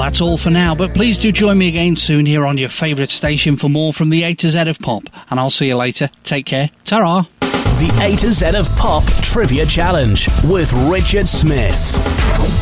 that's all for now, but please do join me again soon here on your favourite station for more from the A to Z of Pop, and I'll see you later. Take care. Ta-ra. The A to Z of Pop Trivia Challenge with Richard Smith.